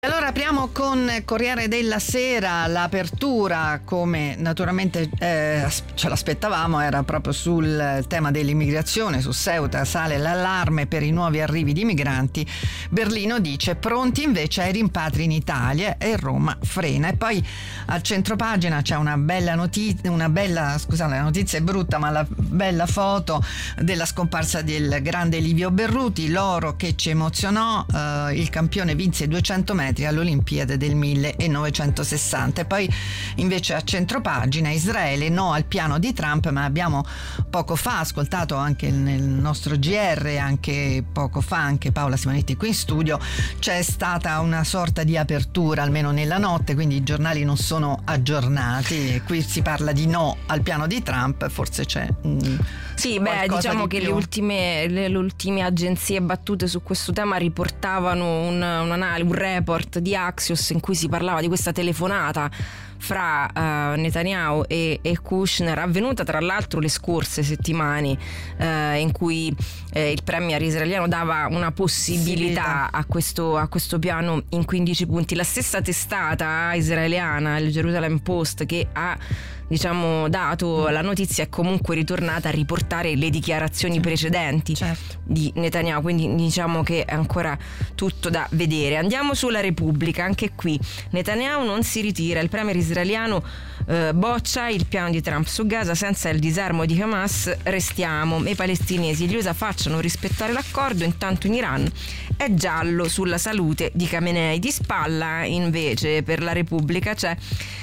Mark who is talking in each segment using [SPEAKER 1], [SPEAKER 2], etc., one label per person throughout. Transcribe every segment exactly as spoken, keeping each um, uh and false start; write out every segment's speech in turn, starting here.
[SPEAKER 1] Allora apriamo con Corriere della Sera. L'apertura, come naturalmente eh, ce l'aspettavamo, era proprio sul tema dell'immigrazione. Su Ceuta sale l'allarme per i nuovi arrivi di migranti. Berlino dice pronti invece ai rimpatri in Italia e Roma frena. E poi al centropagina c'è una bella notizia, una bella, scusate, la notizia è brutta, ma la bella foto della scomparsa del grande Livio Berruti, l'oro che ci emozionò. Eh, il campione vinse i duecento metri all'Olimpiade del millenovecentosessanta. E poi invece a centropagina Israele no al piano di Trump, ma abbiamo poco fa ascoltato anche nel nostro G R, anche poco fa anche Paola Simonetti qui in studio, c'è stata una sorta di apertura almeno nella notte, quindi i giornali non sono aggiornati e qui si parla di no al piano di Trump. Forse c'è un
[SPEAKER 2] Sì, beh, diciamo
[SPEAKER 1] di
[SPEAKER 2] che
[SPEAKER 1] più.
[SPEAKER 2] le ultime, le, le ultime agenzie battute su questo tema riportavano un, un, un report di Axios in cui si parlava di questa telefonata fra uh, Netanyahu e, e Kushner, avvenuta tra l'altro le scorse settimane, uh, in cui eh, il premier israeliano dava una possibilità a questo, a questo piano in quindici punti. La stessa testata israeliana, il Jerusalem Post, che ha diciamo dato la notizia, è comunque ritornata a riportare le dichiarazioni certo. precedenti
[SPEAKER 1] certo.
[SPEAKER 2] di Netanyahu, quindi diciamo che è ancora tutto da vedere. Andiamo sulla Repubblica, anche qui Netanyahu non si ritira, il premier israeliano eh, boccia il piano di Trump su Gaza, senza il disarmo di Hamas restiamo, e i palestinesi e gli U S A facciano rispettare l'accordo, intanto in Iran è giallo sulla salute di Khamenei. Di spalla invece per la Repubblica c'è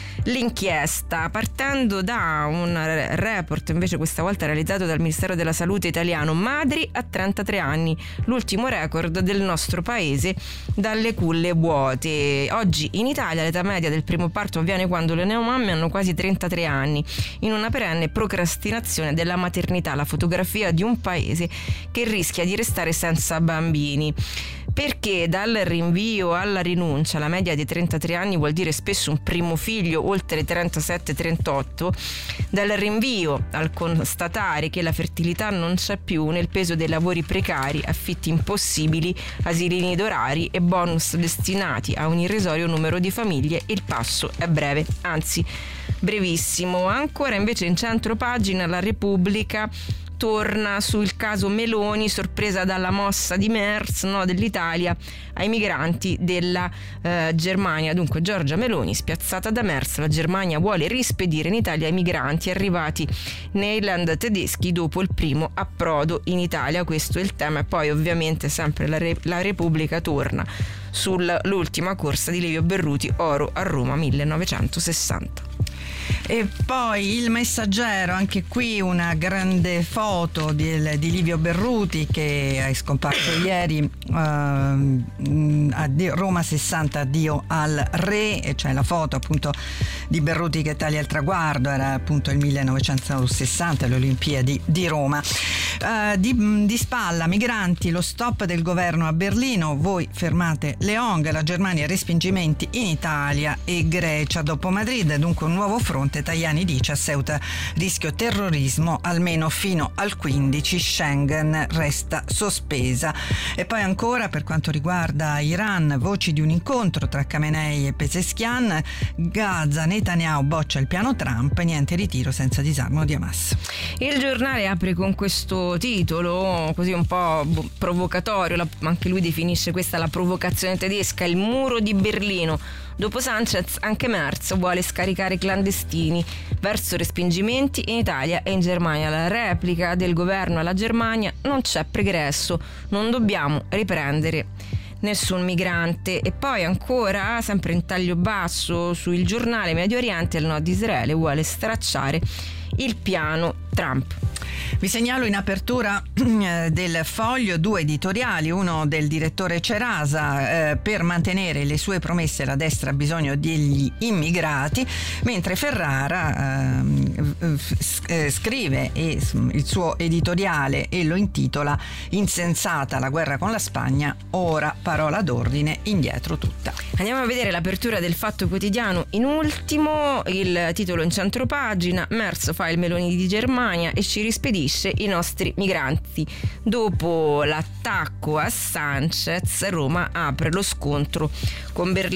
[SPEAKER 2] l'inchiesta, partendo da un report invece questa volta realizzato dal Ministero della Salute italiano. Madri a trentatré anni, l'ultimo record del nostro paese dalle culle vuote. Oggi in Italia l'età media del primo parto avviene quando le neomamme hanno quasi trentatré anni, in una perenne procrastinazione della maternità, la fotografia di un paese che rischia di restare senza bambini. Perché dal rinvio alla rinuncia la media di trentatré anni vuol dire spesso un primo figlio oltre trentasette trentotto, dal rinvio al constatare che la fertilità non c'è più, nel peso dei lavori precari, affitti impossibili, asili nido rari e bonus destinati a un irrisorio numero di famiglie, il passo è breve, anzi brevissimo. Ancora invece in centro pagina la Repubblica torna sul caso Meloni, sorpresa dalla mossa di Merz, no dell'Italia ai migranti della eh, Germania. Dunque Giorgia Meloni spiazzata da Merz, la Germania vuole rispedire in Italia i migranti arrivati nei land tedeschi dopo il primo approdo in Italia. Questo è il tema. E poi ovviamente sempre la, Re- la Repubblica torna sull'ultima corsa di Livio Berruti, oro a Roma millenovecentosessanta.
[SPEAKER 1] E poi il Messaggero, anche qui una grande foto di, di Livio Berruti che è scomparso ieri, uh, addio, Roma sessanta, addio al re, e c'è la foto appunto di Berruti che taglia il traguardo, era appunto il millenovecentosessanta, le Olimpiadi di Roma. Uh, di, di spalla migranti, lo stop del governo a Berlino, voi fermate le O N G, la Germania respingimenti in Italia e Grecia dopo Madrid, dunque un nuovo fronte. Tajani dice a Ceuta rischio terrorismo almeno fino al quindici, Schengen resta sospesa. E poi ancora per quanto riguarda Iran, voci di un incontro tra Khamenei e Pezeshkian, Gaza, Netanyahu boccia il piano Trump, niente ritiro senza disarmo di Hamas.
[SPEAKER 2] Il giornale apre con questo titolo così un po' provocatorio, la, anche lui definisce questa la provocazione tedesca, il muro di Berlino. Dopo Sanchez anche Merz vuole scaricare i clandestini verso respingimenti in Italia e in Germania. La replica del governo alla Germania: non c'è pregresso, non dobbiamo riprendere nessun migrante. E poi ancora sempre in taglio basso sul giornale Medio Oriente, il no di Israele vuole stracciare il piano Trump.
[SPEAKER 1] Vi segnalo in apertura eh, del Foglio due editoriali, uno del direttore Cerasa, eh, per mantenere le sue promesse la destra ha bisogno degli immigrati, mentre Ferrara eh, eh, scrive e, il suo editoriale e lo intitola Insensata la guerra con la Spagna, ora parola d'ordine, indietro tutta.
[SPEAKER 2] Andiamo a vedere l'apertura del Fatto Quotidiano. In ultimo il titolo in centropagina: Merz fa il Meloni di Germania e ci rispedisce i nostri migranti. Dopo l'attacco a Sanchez, Roma apre lo scontro con Berlino.